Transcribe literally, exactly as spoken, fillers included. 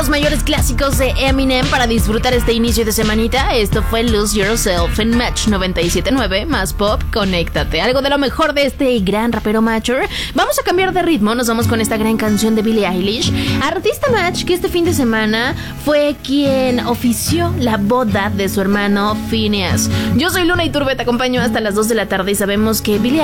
los mayores clásicos de Eminem para disfrutar este inicio de semanita. Esto fue Lose Yourself en Match noventa y siete punto nueve, más pop, conéctate. Algo de lo mejor de este gran rapero Mature. Vamos a cambiar de ritmo, nos vamos con esta gran canción de Billie Eilish. Artista Match que este fin de semana fue quien ofició la boda de su hermano Phineas. Yo soy Luna Iturbe, te acompaño hasta las dos de la tarde y sabemos que Billie